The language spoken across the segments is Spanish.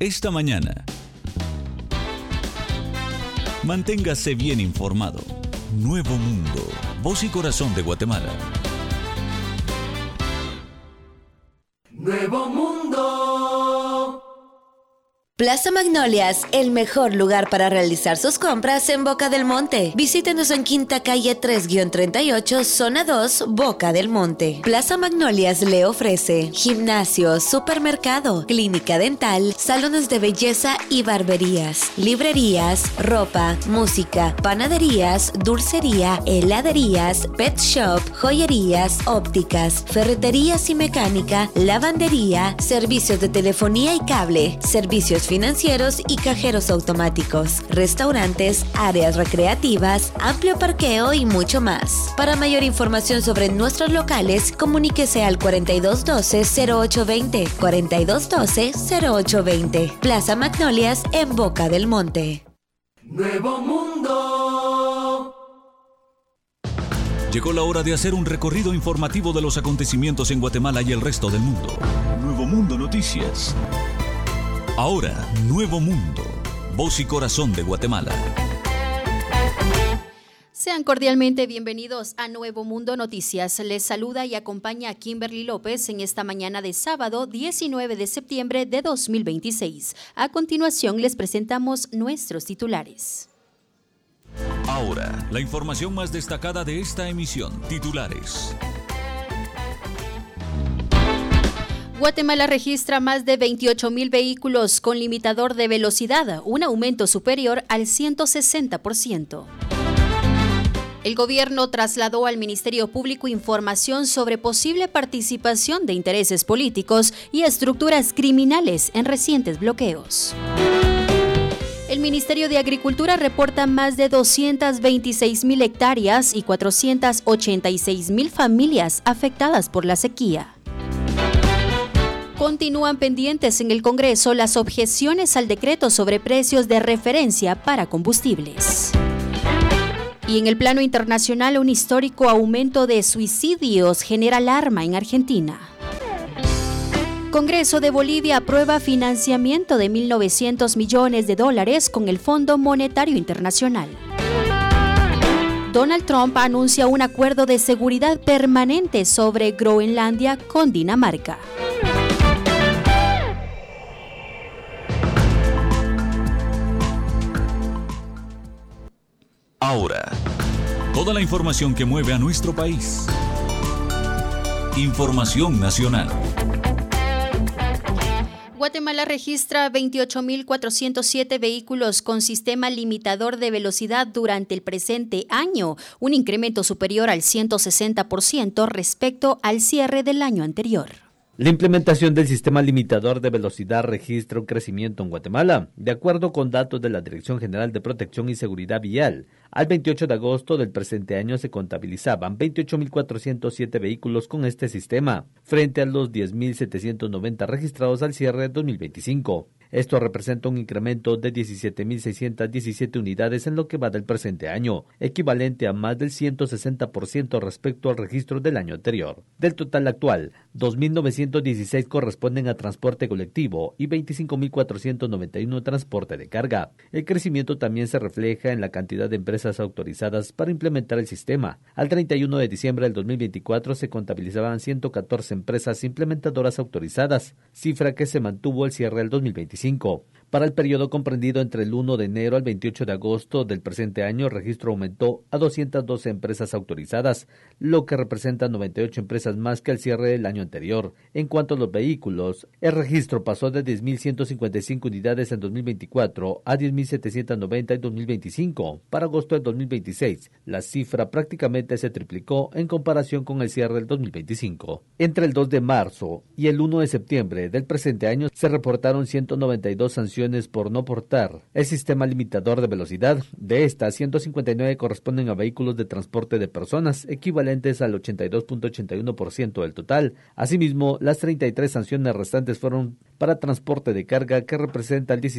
esta mañana. Manténgase bien informado. Nuevo Mundo, voz y corazón de Guatemala. Nuevo Mundo. Plaza Magnolias, el mejor lugar para realizar sus compras en Boca del Monte. Visítenos en Quinta Calle 3-38, Zona 2, Boca del Monte. Plaza Magnolias le ofrece gimnasio, supermercado, clínica dental, salones de belleza y barberías, librerías, ropa, música, panaderías, dulcería, heladerías, pet shop, joyerías, ópticas, ferreterías y mecánica, lavandería, servicios de telefonía y cable, servicios financieros y cajeros automáticos, restaurantes, áreas recreativas, amplio parqueo y mucho más. Para mayor información sobre nuestros locales, comuníquese al 4212-0820, 4212-0820. Plaza Magnolias en Boca del Monte. Nuevo Mundo. Llegó la hora de hacer un recorrido informativo de los acontecimientos en Guatemala y el resto del mundo. Nuevo Mundo Noticias. Ahora, Nuevo Mundo, voz y corazón de Guatemala. Sean cordialmente bienvenidos a Nuevo Mundo Noticias. Les saluda y acompaña a Kimberly López en esta mañana de sábado 19 de septiembre de 2026. A continuación les presentamos nuestros titulares. Ahora, la información más destacada de esta emisión. Titulares. Guatemala registra más de 28,000 vehículos con limitador de velocidad, un aumento superior al 160%. El gobierno trasladó al Ministerio Público información sobre posible participación de intereses políticos y estructuras criminales en recientes bloqueos. El Ministerio de Agricultura reporta más de 226,000 hectáreas y 486,000 familias afectadas por la sequía. Continúan pendientes en el Congreso las objeciones al decreto sobre precios de referencia para combustibles. Y en el plano internacional, un histórico aumento de suicidios genera alarma en Argentina. Congreso de Bolivia aprueba financiamiento de $1.900 millones con el Fondo Monetario Internacional. Donald Trump anuncia un acuerdo de seguridad permanente sobre Groenlandia con Dinamarca. Ahora, toda la información que mueve a nuestro país. Información nacional. Guatemala registra 28,407 vehículos con sistema limitador de velocidad durante el presente año, un incremento superior al 160% respecto al cierre del año anterior. La implementación del sistema limitador de velocidad registra un crecimiento en Guatemala. De acuerdo con datos de la Dirección General de Protección y Seguridad Vial, al 28 de agosto del presente año se contabilizaban 28,407 vehículos con este sistema, frente a los 10,790 registrados al cierre de 2025. Esto representa un incremento de 17,617 unidades en lo que va del presente año, equivalente a más del 160% respecto al registro del año anterior. Del total actual, 2,916 corresponden a transporte colectivo y 25,491 transporte de carga. El crecimiento también se refleja en la cantidad de empresas autorizadas para implementar el sistema. Al 31 de diciembre del 2024 se contabilizaban 114 empresas implementadoras autorizadas, cifra que se mantuvo al cierre del 2025. Para el periodo comprendido entre el 1 de enero al 28 de agosto del presente año, el registro aumentó a 212 empresas autorizadas, lo que representa 98 empresas más que al cierre del año anterior. En cuanto a los vehículos, el registro pasó de 10,155 unidades en 2024 a 10,790 en 2025. Para agosto de 2026, la cifra prácticamente se triplicó en comparación con el cierre del 2025. Entre el 2 de marzo y el 1 de septiembre del presente año se reportaron 192 sanciones por no portar el sistema limitador de velocidad. De estas, 159 corresponden a vehículos de transporte de personas, equivalentes al 82,81% del total. Asimismo, las 33 sanciones restantes fueron para transporte de carga, que representa el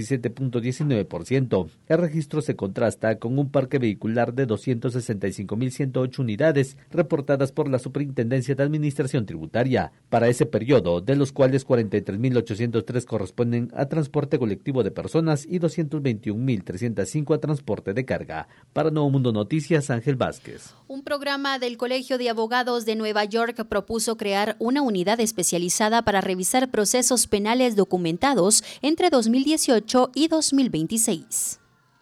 17.19%. El registro se contrasta con un parque vehicular de 265.108 unidades reportadas por la Superintendencia de Administración Tributaria para ese periodo, de los cuales 43.803 corresponden a transporte colectivo de personas y 221.305 a transporte de carga. Para Nuevo Mundo Noticias, Ángel Vázquez. Un programa del Colegio de Abogados de Nueva York propuso crear una unidad especializada para revisar procesos penales documentados entre 2018 y 2026.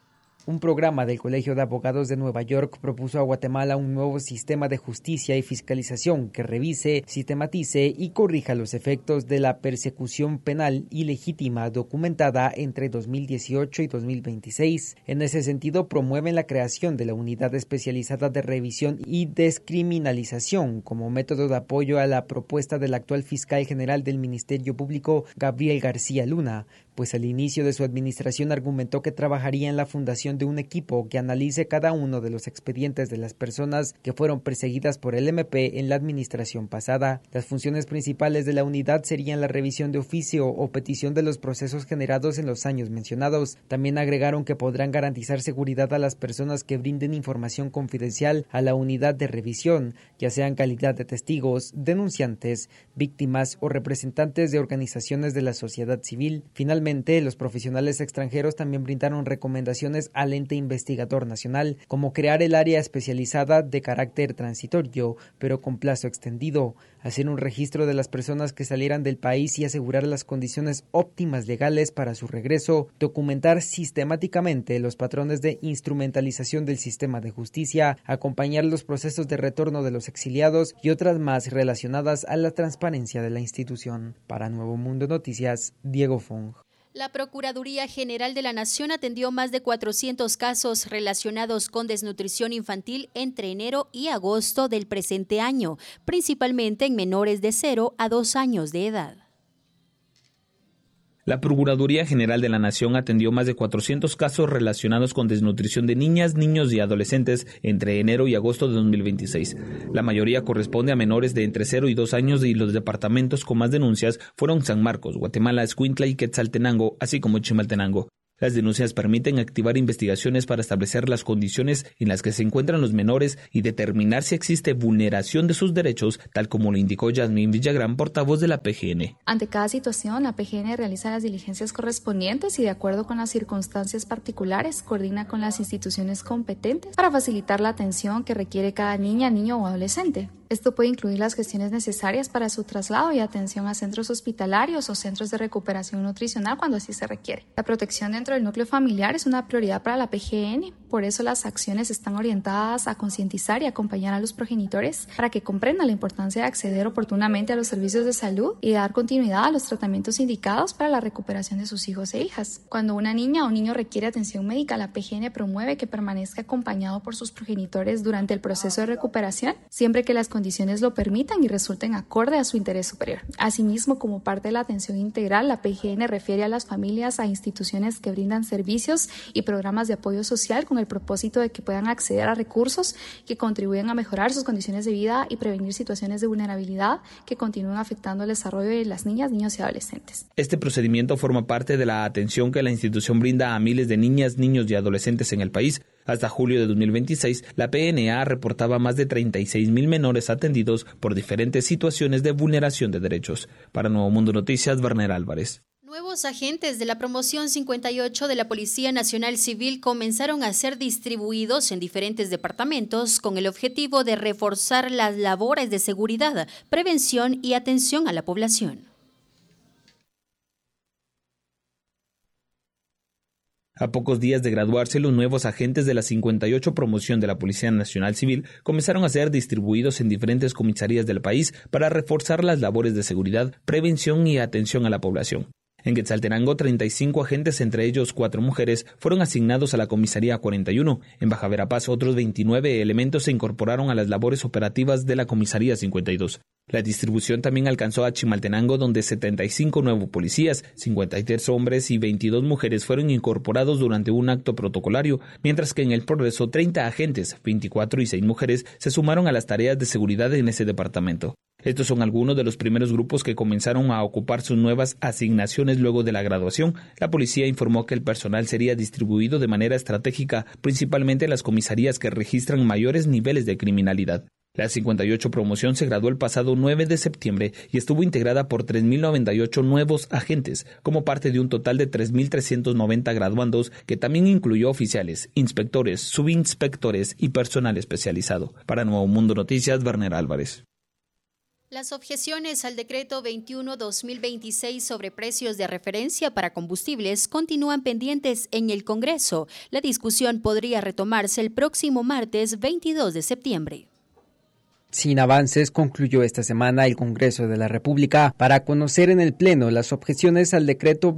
Un programa del Colegio de Abogados de Nueva York propuso a Guatemala un nuevo sistema de justicia y fiscalización que revise, sistematice y corrija los efectos de la persecución penal ilegítima documentada entre 2018 y 2026. En ese sentido, promueven la creación de la Unidad Especializada de Revisión y Descriminalización como método de apoyo a la propuesta del actual fiscal general del Ministerio Público, Gabriel García Luna, pues al inicio de su administración argumentó que trabajaría en la fundación de un equipo que analice cada uno de los expedientes de las personas que fueron perseguidas por el MP en la administración pasada. Las funciones principales de la unidad serían la revisión de oficio o petición de los procesos generados en los años mencionados. También agregaron que podrán garantizar seguridad a las personas que brinden información confidencial a la unidad de revisión, ya sea en calidad de testigos, denunciantes, víctimas o representantes de organizaciones de la sociedad civil. Finalmente, los profesionales extranjeros también brindaron recomendaciones al ente investigador nacional, como crear el área especializada de carácter transitorio, pero con plazo extendido, hacer un registro de las personas que salieran del país y asegurar las condiciones óptimas legales para su regreso, documentar sistemáticamente los patrones de instrumentalización del sistema de justicia, acompañar los procesos de retorno de los exiliados y otras más relacionadas a la transparencia de la institución. Para Nuevo Mundo Noticias, Diego Fong. La Procuraduría General de la Nación atendió más de 400 casos relacionados con desnutrición infantil entre enero y agosto del presente año, principalmente en menores de 0 a 2 años de edad. La Procuraduría General de la Nación atendió más de 400 casos relacionados con desnutrición de niñas, niños y adolescentes entre enero y agosto de 2026. La mayoría corresponde a menores de entre 0 y 2 años y los departamentos con más denuncias fueron San Marcos, Guatemala, Escuintla y Quetzaltenango, así como Chimaltenango. Las denuncias permiten activar investigaciones para establecer las condiciones en las que se encuentran los menores y determinar si existe vulneración de sus derechos, tal como lo indicó Yasmín Villagrán, portavoz de la PGN. Ante cada situación, la PGN realiza las diligencias correspondientes y, de acuerdo con las circunstancias particulares, coordina con las instituciones competentes para facilitar la atención que requiere cada niña, niño o adolescente. Esto puede incluir las gestiones necesarias para su traslado y atención a centros hospitalarios o centros de recuperación nutricional cuando así se requiere. La protección dentro del núcleo familiar es una prioridad para la PGN, por eso las acciones están orientadas a concientizar y acompañar a los progenitores para que comprendan la importancia de acceder oportunamente a los servicios de salud y dar continuidad a los tratamientos indicados para la recuperación de sus hijos e hijas. Cuando una niña o niño requiere atención médica, la PGN promueve que permanezca acompañado por sus progenitores durante el proceso de recuperación, siempre que las condiciones lo permitan y resulten acorde a su interés superior. Asimismo, como parte de la atención integral, la PGN refiere a las familias a instituciones que brindan servicios y programas de apoyo social con el propósito de que puedan acceder a recursos que contribuyan a mejorar sus condiciones de vida y prevenir situaciones de vulnerabilidad que continúen afectando el desarrollo de las niñas, niños y adolescentes. Este procedimiento forma parte de la atención que la institución brinda a miles de niñas, niños y adolescentes en el país. Hasta julio de 2026, la PNA reportaba más de 36,000 menores atendidos por diferentes situaciones de vulneración de derechos. Para Nuevo Mundo Noticias, Werner Álvarez. Nuevos agentes de la promoción 58 de la Policía Nacional Civil comenzaron a ser distribuidos en diferentes departamentos con el objetivo de reforzar las labores de seguridad, prevención y atención a la población. A pocos días de graduarse, los nuevos agentes de la 58 promoción de la Policía Nacional Civil comenzaron a ser distribuidos en diferentes comisarías del país para reforzar las labores de seguridad, prevención y atención a la población. En Quetzaltenango, 35 agentes, entre ellos 4 mujeres, fueron asignados a la Comisaría 41. En Baja Verapaz, otros 29 elementos se incorporaron a las labores operativas de la Comisaría 52. La distribución también alcanzó a Chimaltenango, donde 75 nuevos policías, 53 hombres y 22 mujeres fueron incorporados durante un acto protocolario, mientras que en El Progreso 30 agentes, 24 y 6 mujeres, se sumaron a las tareas de seguridad en ese departamento. Estos son algunos de los primeros grupos que comenzaron a ocupar sus nuevas asignaciones luego de la graduación. La policía informó que el personal sería distribuido de manera estratégica, principalmente en las comisarías que registran mayores niveles de criminalidad. La 58 promoción se graduó el pasado 9 de septiembre y estuvo integrada por 3.098 nuevos agentes, como parte de un total de 3.390 graduandos, que también incluyó oficiales, inspectores, subinspectores y personal especializado. Para Nuevo Mundo Noticias, Werner Álvarez. Las objeciones al decreto 21-2026 sobre precios de referencia para combustibles continúan pendientes en el Congreso. La discusión podría retomarse el próximo martes 22 de septiembre. Sin avances, concluyó esta semana el Congreso de la República para conocer en el Pleno las objeciones al decreto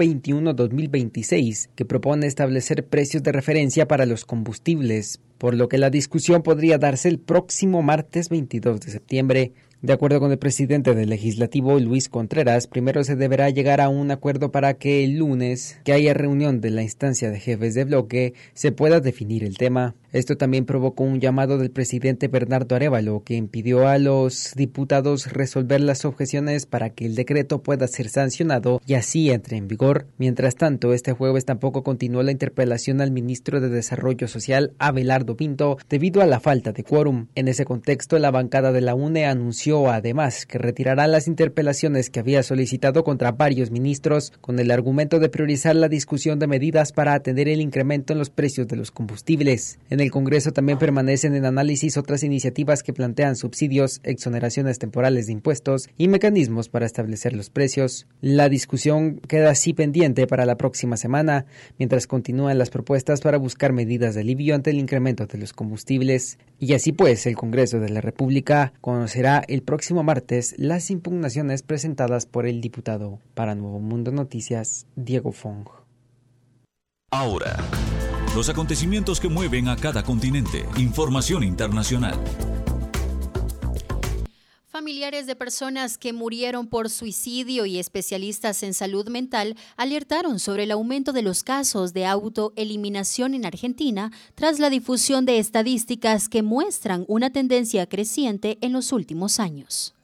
21-2026, que propone establecer precios de referencia para los combustibles, por lo que la discusión podría darse el próximo martes 22 de septiembre. De acuerdo con el presidente del Legislativo, Luis Contreras, primero se deberá llegar a un acuerdo para que el lunes, que haya reunión de la instancia de jefes de bloque, se pueda definir el tema. Esto también provocó un llamado del presidente Bernardo Arévalo, que impidió a los diputados resolver las objeciones para que el decreto pueda ser sancionado y así entre en vigor. Mientras tanto, este jueves tampoco continuó la interpelación al ministro de Desarrollo Social, Abelardo Pinto, debido a la falta de quórum. En ese contexto, la bancada de la UNE anunció además que retirará las interpelaciones que había solicitado contra varios ministros con el argumento de priorizar la discusión de medidas para atender el incremento en los precios de los combustibles. En el Congreso también permanecen en análisis otras iniciativas que plantean subsidios, exoneraciones temporales de impuestos y mecanismos para establecer los precios. La discusión queda así pendiente para la próxima semana, mientras continúan las propuestas para buscar medidas de alivio ante el incremento de los combustibles. Y así pues, el Congreso de la República conocerá el próximo martes las impugnaciones presentadas por el diputado. Para Nuevo Mundo Noticias, Diego Fong. Ahora, los acontecimientos que mueven a cada continente. Información internacional. Familiares de personas que murieron por suicidio y especialistas en salud mental alertaron sobre el aumento de los casos de autoeliminación en Argentina tras la difusión de estadísticas que muestran una tendencia creciente en los últimos años.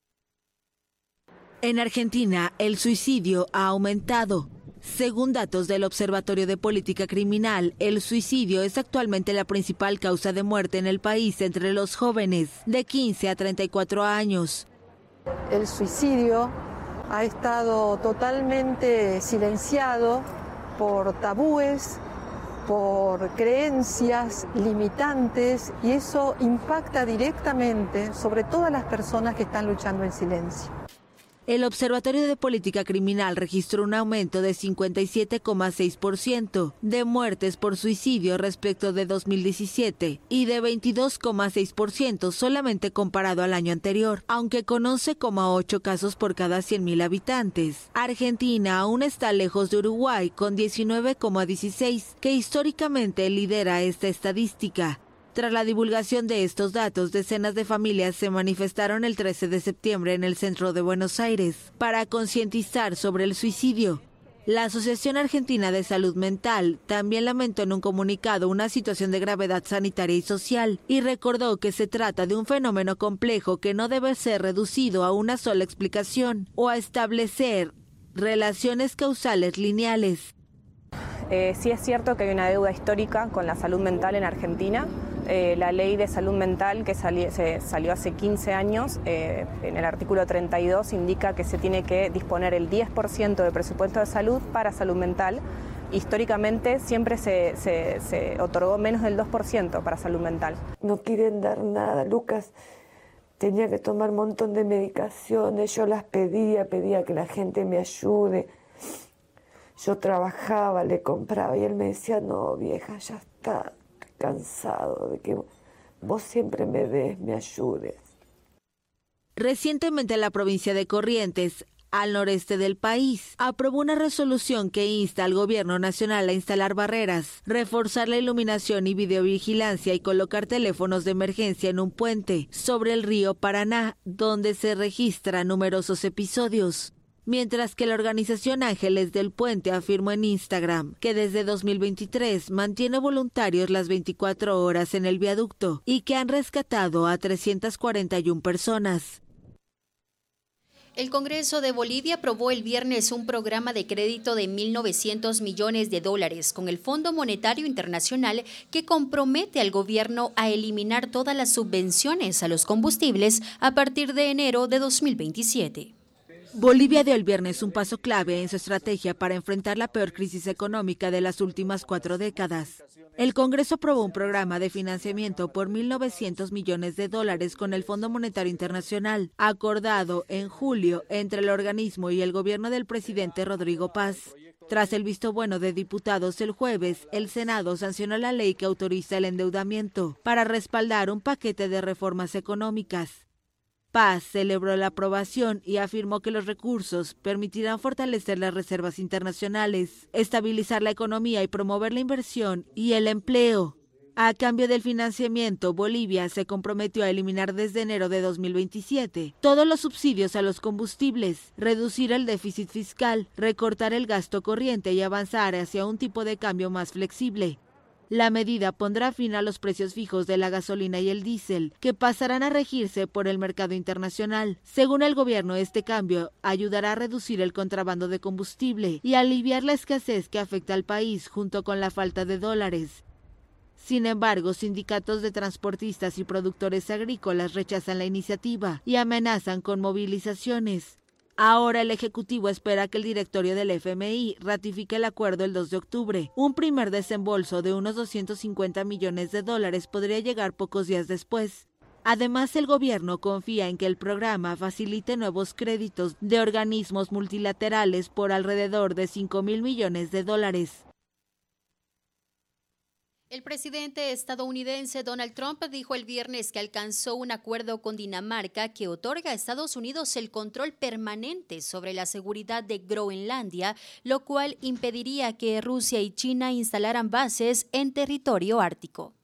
En Argentina, el suicidio ha aumentado. Según datos del Observatorio de Política Criminal, el suicidio es actualmente la principal causa de muerte en el país entre los jóvenes de 15 a 34 años. El suicidio ha estado totalmente silenciado por tabúes, por creencias limitantes, y eso impacta directamente sobre todas las personas que están luchando en silencio. El Observatorio de Política Criminal registró un aumento de 57,6% de muertes por suicidio respecto de 2017 y de 22,6% solamente comparado al año anterior, aunque con 11,8 casos por cada 100.000 habitantes. Argentina aún está lejos de Uruguay con 19,16, que históricamente lidera esta estadística. Tras la divulgación de estos datos, decenas de familias se manifestaron el 13 de septiembre en el centro de Buenos Aires para concientizar sobre el suicidio. La Asociación Argentina de Salud Mental también lamentó en un comunicado una situación de gravedad sanitaria y social y recordó que se trata de un fenómeno complejo que no debe ser reducido a una sola explicación o a establecer relaciones causales lineales. Sí es cierto que hay una deuda histórica con la salud mental en Argentina. La ley de salud mental que salió hace 15 años, en el artículo 32 indica que se tiene que disponer el 10% de presupuesto de salud para salud mental. Históricamente siempre se otorgó menos del 2% para salud mental. No quieren dar nada, Lucas. Tenía que tomar un montón de medicaciones, yo las pedía que la gente me ayude. Yo trabajaba, le compraba y él me decía, no vieja, ya está, estoy cansado de que vos siempre me des, me ayudes. Recientemente la provincia de Corrientes, al noreste del país, aprobó una resolución que insta al gobierno nacional a instalar barreras, reforzar la iluminación y videovigilancia y colocar teléfonos de emergencia en un puente sobre el río Paraná, donde se registran numerosos episodios. Mientras que la organización Ángeles del Puente afirmó en Instagram que desde 2023 mantiene voluntarios las 24 horas en el viaducto y que han rescatado a 341 personas. El Congreso de Bolivia aprobó el viernes un programa de crédito de 1.900 millones de dólares con el Fondo Monetario Internacional que compromete al gobierno a eliminar todas las subvenciones a los combustibles a partir de enero de 2027. Bolivia dio el viernes un paso clave en su estrategia para enfrentar la peor crisis económica de las últimas 4 décadas. El Congreso aprobó un programa de financiamiento por 1.900 millones de dólares con el Fondo Monetario Internacional, acordado en julio entre el organismo y el gobierno del presidente Rodrigo Paz. Tras el visto bueno de diputados el jueves, el Senado sancionó la ley que autoriza el endeudamiento para respaldar un paquete de reformas económicas. Paz celebró la aprobación y afirmó que los recursos permitirán fortalecer las reservas internacionales, estabilizar la economía y promover la inversión y el empleo. A cambio del financiamiento, Bolivia se comprometió a eliminar desde enero de 2027 todos los subsidios a los combustibles, reducir el déficit fiscal, recortar el gasto corriente y avanzar hacia un tipo de cambio más flexible. La medida pondrá fin a los precios fijos de la gasolina y el diésel, que pasarán a regirse por el mercado internacional. Según el gobierno, este cambio ayudará a reducir el contrabando de combustible y a aliviar la escasez que afecta al país junto con la falta de dólares. Sin embargo, sindicatos de transportistas y productores agrícolas rechazan la iniciativa y amenazan con movilizaciones. Ahora el Ejecutivo espera que el directorio del FMI ratifique el acuerdo el 2 de octubre. Un primer desembolso de unos 250 millones de dólares podría llegar pocos días después. Además, el gobierno confía en que el programa facilite nuevos créditos de organismos multilaterales por alrededor de 5.000 millones de dólares. El presidente estadounidense Donald Trump dijo el viernes que alcanzó un acuerdo con Dinamarca que otorga a Estados Unidos el control permanente sobre la seguridad de Groenlandia, lo cual impediría que Rusia y China instalaran bases en territorio ártico.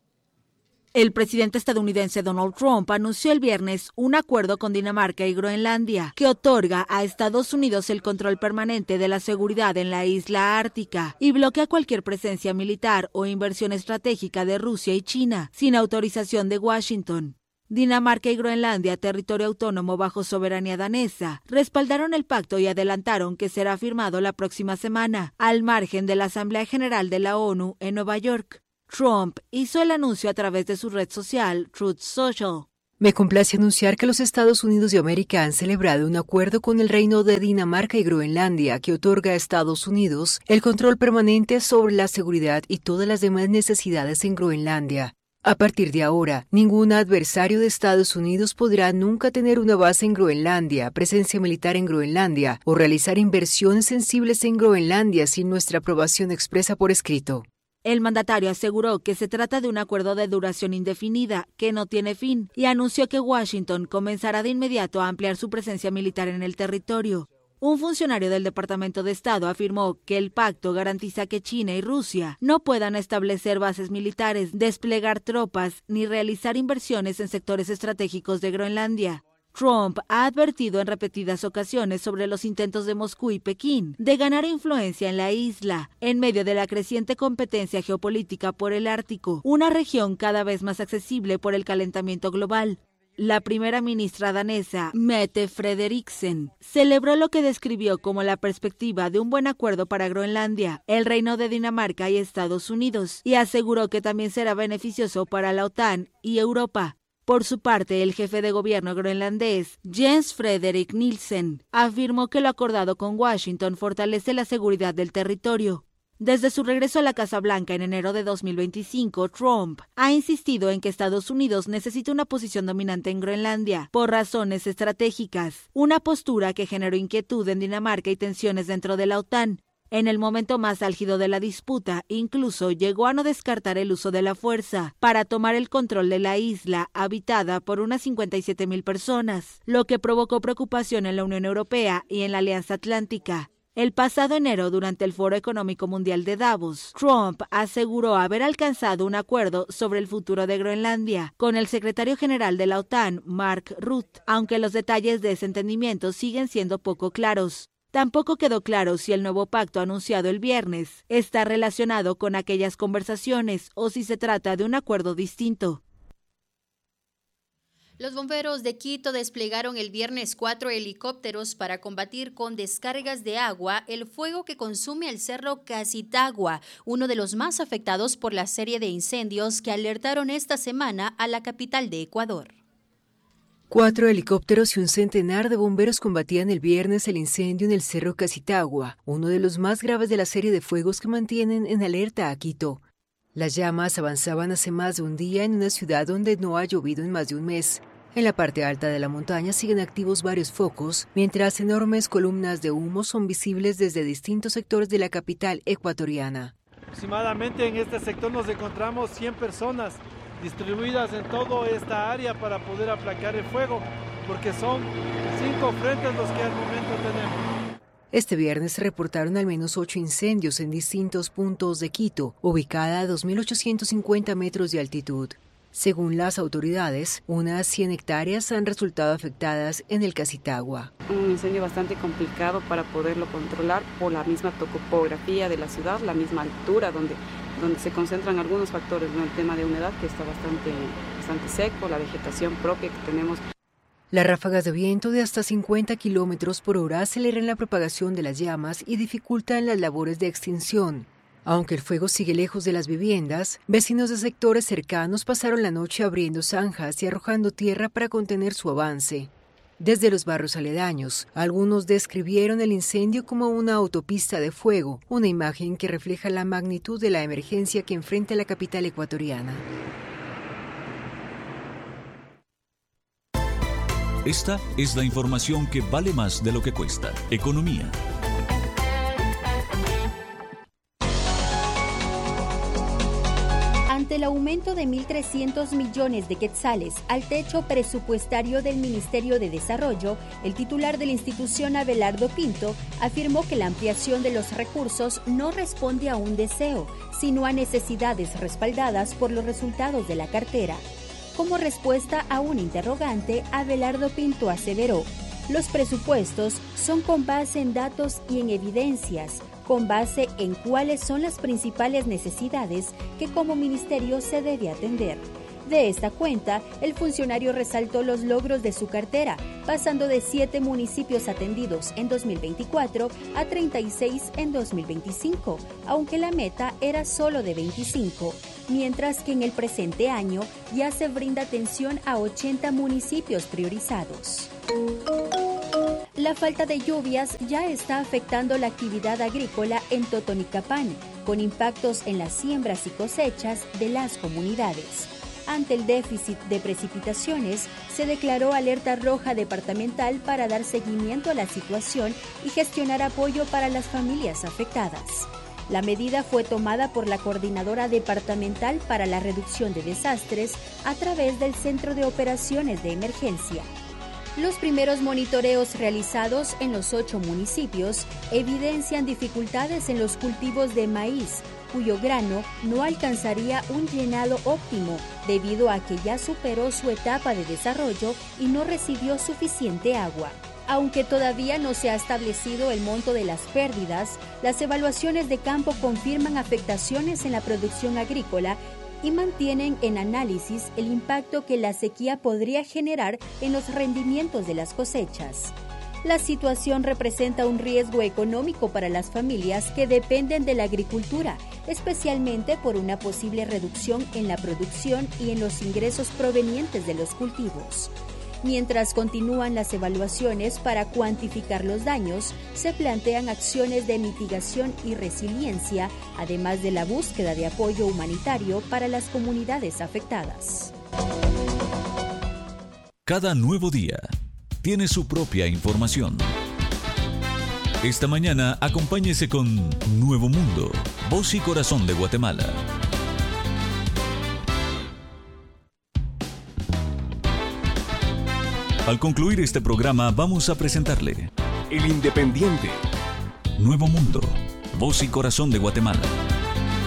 El presidente estadounidense Donald Trump anunció el viernes un acuerdo con Dinamarca y Groenlandia que otorga a Estados Unidos el control permanente de la seguridad en la isla ártica y bloquea cualquier presencia militar o inversión estratégica de Rusia y China sin autorización de Washington. Dinamarca y Groenlandia, territorio autónomo bajo soberanía danesa, respaldaron el pacto y adelantaron que será firmado la próxima semana, al margen de la Asamblea General de la ONU en Nueva York. Trump hizo el anuncio a través de su red social, Truth Social. Me complace anunciar que los Estados Unidos de América han celebrado un acuerdo con el Reino de Dinamarca y Groenlandia que otorga a Estados Unidos el control permanente sobre la seguridad y todas las demás necesidades en Groenlandia. A partir de ahora, ningún adversario de Estados Unidos podrá nunca tener una base en Groenlandia, presencia militar en Groenlandia o realizar inversiones sensibles en Groenlandia sin nuestra aprobación expresa por escrito. El mandatario aseguró que se trata de un acuerdo de duración indefinida, que no tiene fin, y anunció que Washington comenzará de inmediato a ampliar su presencia militar en el territorio. Un funcionario del Departamento de Estado afirmó que el pacto garantiza que China y Rusia no puedan establecer bases militares, desplegar tropas ni realizar inversiones en sectores estratégicos de Groenlandia. Trump ha advertido en repetidas ocasiones sobre los intentos de Moscú y Pekín de ganar influencia en la isla, en medio de la creciente competencia geopolítica por el Ártico, una región cada vez más accesible por el calentamiento global. La primera ministra danesa, Mette Frederiksen, celebró lo que describió como la perspectiva de un buen acuerdo para Groenlandia, el Reino de Dinamarca y Estados Unidos, y aseguró que también será beneficioso para la OTAN y Europa. Por su parte, el jefe de gobierno groenlandés, Jens Frederik Nielsen, afirmó que lo acordado con Washington fortalece la seguridad del territorio. Desde su regreso a la Casa Blanca en enero de 2025, Trump ha insistido en que Estados Unidos necesita una posición dominante en Groenlandia por razones estratégicas, una postura que generó inquietud en Dinamarca y tensiones dentro de la OTAN. En el momento más álgido de la disputa, incluso llegó a no descartar el uso de la fuerza para tomar el control de la isla, habitada por unas 57.000 personas, lo que provocó preocupación en la Unión Europea y en la Alianza Atlántica. El pasado enero, durante el Foro Económico Mundial de Davos, Trump aseguró haber alcanzado un acuerdo sobre el futuro de Groenlandia con el secretario general de la OTAN, Mark Rutte, aunque los detalles de ese entendimiento siguen siendo poco claros. Tampoco quedó claro si el nuevo pacto anunciado el viernes está relacionado con aquellas conversaciones o si se trata de un acuerdo distinto. Los bomberos de Quito desplegaron el viernes 4 helicópteros para combatir con descargas de agua el fuego que consume el cerro Casitagua, uno de los más afectados por la serie de incendios que alertaron esta semana a la capital de Ecuador. 4 helicópteros y un centenar de bomberos combatían el viernes el incendio en el cerro Casitagua, uno de los más graves de la serie de fuegos que mantienen en alerta a Quito. Las llamas avanzaban hace más de un día en una ciudad donde no ha llovido en más de un mes. En la parte alta de la montaña siguen activos varios focos, mientras enormes columnas de humo son visibles desde distintos sectores de la capital ecuatoriana. Aproximadamente en este sector nos encontramos 100 personas distribuidas en toda esta área para poder aplacar el fuego, porque son 5 frentes los que al momento tenemos. Este viernes se reportaron al menos 8 incendios en distintos puntos de Quito, ubicada a 2.850 metros de altitud. Según las autoridades, unas 100 hectáreas han resultado afectadas en el Casitagua. Un incendio bastante complicado para poderlo controlar por la misma topografía de la ciudad, la misma altura donde se concentran algunos factores, ¿no? El tema de humedad que está bastante seco, la vegetación propia que tenemos. Las ráfagas de viento de hasta 50 kilómetros por hora aceleran la propagación de las llamas y dificultan las labores de extinción. Aunque el fuego sigue lejos de las viviendas, vecinos de sectores cercanos pasaron la noche abriendo zanjas y arrojando tierra para contener su avance. Desde los barrios aledaños, algunos describieron el incendio como una autopista de fuego, una imagen que refleja la magnitud de la emergencia que enfrenta la capital ecuatoriana. Esta es la información que vale más de lo que cuesta. Economía. Ante el aumento de 1.300 millones de quetzales al techo presupuestario del Ministerio de Desarrollo, el titular de la institución, Abelardo Pinto, afirmó que la ampliación de los recursos no responde a un deseo, sino a necesidades respaldadas por los resultados de la cartera. Como respuesta a un interrogante, Abelardo Pinto aseveró: los presupuestos son con base en datos y en evidencias, con base en cuáles son las principales necesidades que como ministerio se debe atender. De esta cuenta, el funcionario resaltó los logros de su cartera, pasando de 7 municipios atendidos en 2024 a 36 en 2025, aunque la meta era solo de 25, mientras que en el presente año ya se brinda atención a 80 municipios priorizados. La falta de lluvias ya está afectando la actividad agrícola en Totonicapán, con impactos en las siembras y cosechas de las comunidades. Ante el déficit de precipitaciones, se declaró alerta roja departamental para dar seguimiento a la situación y gestionar apoyo para las familias afectadas. La medida fue tomada por la Coordinadora Departamental para la Reducción de Desastres a través del Centro de Operaciones de Emergencia. Los primeros monitoreos realizados en los 8 municipios evidencian dificultades en los cultivos de maíz, cuyo grano no alcanzaría un llenado óptimo debido a que ya superó su etapa de desarrollo y no recibió suficiente agua. Aunque todavía no se ha establecido el monto de las pérdidas, las evaluaciones de campo confirman afectaciones en la producción agrícola y mantienen en análisis el impacto que la sequía podría generar en los rendimientos de las cosechas. La situación representa un riesgo económico para las familias que dependen de la agricultura, especialmente por una posible reducción en la producción y en los ingresos provenientes de los cultivos. Mientras continúan las evaluaciones para cuantificar los daños, se plantean acciones de mitigación y resiliencia, además de la búsqueda de apoyo humanitario para las comunidades afectadas. Cada nuevo día tiene su propia información. Esta mañana acompáñese con Nuevo Mundo, voz y corazón de Guatemala. Al concluir este programa vamos a presentarle El Independiente, Nuevo Mundo, voz y corazón de Guatemala.